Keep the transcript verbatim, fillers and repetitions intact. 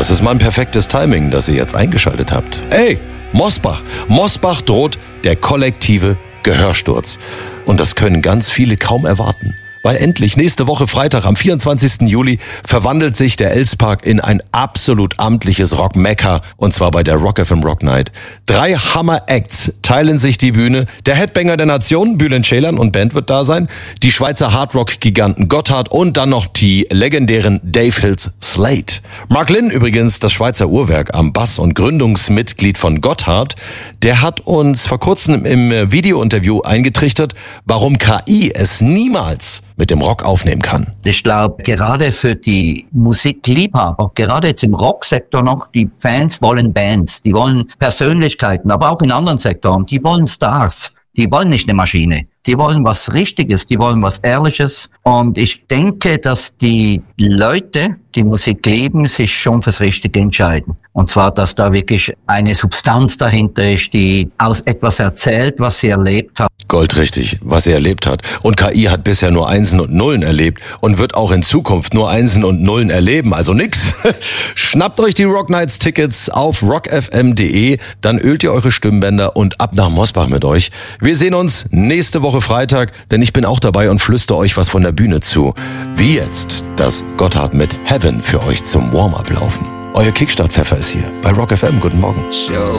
Das ist mal ein perfektes Timing, dass ihr jetzt eingeschaltet habt. Ey, Mosbach. Mosbach droht der kollektive Gehörsturz. Und das können ganz viele kaum erwarten. Weil endlich nächste Woche Freitag am vierundzwanzigsten Juli verwandelt sich der Elspark in ein absolut amtliches Rock-Mekka, und zwar bei der Rock F M Rock Night. Drei Hammer-Acts teilen sich die Bühne. Der Headbanger der Nation, Bülent Ceylan und Band wird da sein, die Schweizer Hardrock-Giganten Gotthard und dann noch die legendären Dave Hills Slate. Mark Lynn übrigens, das Schweizer Uhrwerk am Bass und Gründungsmitglied von Gotthard, der hat uns vor kurzem im Video-Interview eingetrichtert, warum K I es niemals mit dem Rock aufnehmen kann. Ich glaube, gerade für die Musikliebhaber, gerade jetzt im Rocksektor noch, die Fans wollen Bands, die wollen Persönlichkeiten, aber auch in anderen Sektoren, die wollen Stars, die wollen nicht eine Maschine. Die wollen was Richtiges, die wollen was Ehrliches. Und ich denke, dass die Leute, die Musik lieben, sich schon fürs Richtige entscheiden. Und zwar, dass da wirklich eine Substanz dahinter ist, die aus etwas erzählt, was sie erlebt hat. Goldrichtig, was sie erlebt hat. Und K I hat bisher nur Einsen und Nullen erlebt und wird auch in Zukunft nur Einsen und Nullen erleben. Also nix. Schnappt euch die Rock Nights Tickets auf rock f m punkt d e, dann ölt ihr eure Stimmbänder und ab nach Mosbach mit euch. Wir sehen uns nächste Woche Freitag, denn ich bin auch dabei und flüster euch was von der Bühne zu. Wie jetzt das Gotthard mit Heaven für euch zum Warm-Up laufen. Euer Kickstart-Pfeffer ist hier bei Rock F M. Guten Morgen.